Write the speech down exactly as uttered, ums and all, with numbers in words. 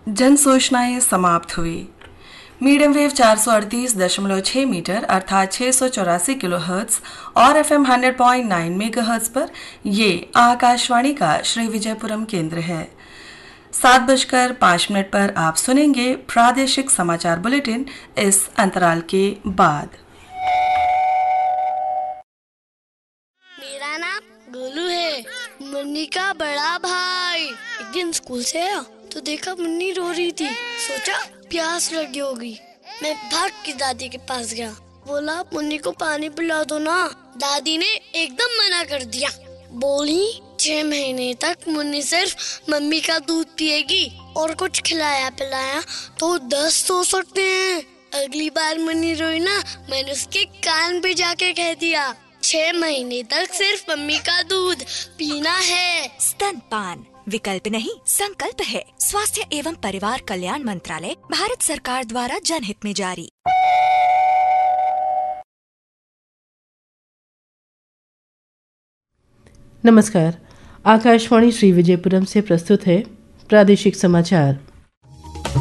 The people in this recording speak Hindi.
जन सूचनाएं समाप्त हुई। मीडियम वेव चार सौ अड़तीस दशमलव छह मीटर अर्थात छह सौ चौरासी किलो हर्ट्ज और F am hundred point nine mega hertz पर ये आकाशवाणी का श्री विजयपुरम केंद्र है। सात बजकर पाँच मिनट पर आप सुनेंगे प्रादेशिक समाचार बुलेटिन इस अंतराल के बाद। मेरा नाम गोलू है, मुन्नी का बड़ा भाई। एक दिन स्कूल से आया तो देखा मुन्नी रो रही थी। सोचा प्यास लगी होगी। मैं भाग के दादी के पास गया, बोला मुन्नी को पानी पिला दो ना। दादी ने एकदम मना कर दिया, बोली छह महीने तक मुन्नी सिर्फ मम्मी का दूध पिएगी और कुछ खिलाया पिलाया तो दस्त हो सकते हैं। अगली बार मुन्नी रोई ना, मैंने उसके कान पे जाके कह दिया छह महीने तक सिर्फ मम्मी का दूध पीना है। स्तनपान विकल्प नहीं संकल्प है। स्वास्थ्य एवं परिवार कल्याण मंत्रालय, भारत सरकार द्वारा जनहित में जारी। नमस्कार, आकाशवाणी श्री विजयपुरम से प्रस्तुत है प्रादेशिक समाचार।